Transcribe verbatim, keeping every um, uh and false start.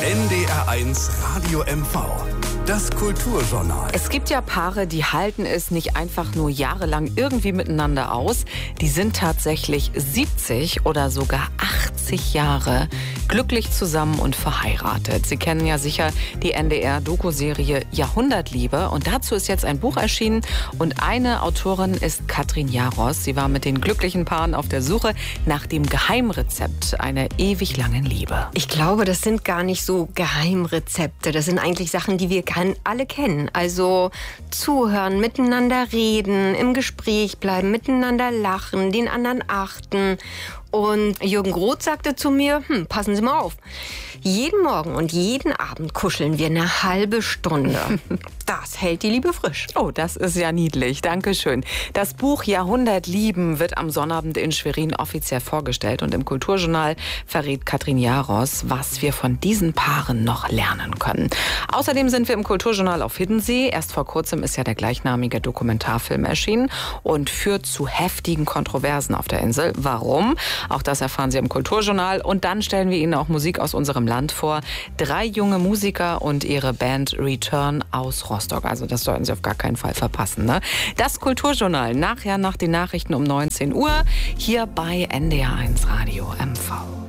N D R eins Radio M V. Das Kulturjournal. Es gibt ja Paare, die halten es nicht einfach nur jahrelang irgendwie miteinander aus. Die sind tatsächlich siebzig oder sogar achtzig Jahre glücklich zusammen und verheiratet. Sie kennen ja sicher die N D R-Doku-Serie Jahrhundertliebe. Und dazu ist jetzt ein Buch erschienen. Und eine Autorin ist Katrin Jaros. Sie war mit den glücklichen Paaren auf der Suche nach dem Geheimrezept einer ewig langen Liebe. Ich glaube, das sind gar nicht so Geheimrezepte. Das sind eigentlich Sachen, die wir kann, alle kennen. Also zuhören, miteinander reden, im Gespräch bleiben, miteinander lachen, den anderen achten. Und Jürgen Groth sagte zu mir, hm, passen Sie mal auf. Jeden Morgen und jeden Abend kuscheln wir eine halbe Stunde. Das hält die Liebe frisch. Oh, das ist ja niedlich. Dankeschön. Das Buch Jahrhundertlieben wird am Sonnabend in Schwerin offiziell vorgestellt. Und im Kulturjournal verrät Katrin Jaros, was wir von diesen Paaren noch lernen können. Außerdem sind wir im Kulturjournal auf Hiddensee. Erst vor kurzem ist ja der gleichnamige Dokumentarfilm erschienen und führt zu heftigen Kontroversen auf der Insel. Warum? Auch das erfahren Sie im Kulturjournal. Und dann stellen wir Ihnen auch Musik aus unserem Land vor. Drei junge Musiker und ihre Band Return aus Rostock. Also das sollten Sie auf gar keinen Fall verpassen, ne? Das Kulturjournal nachher nach den Nachrichten um neunzehn Uhr hier bei N D R eins Radio M V.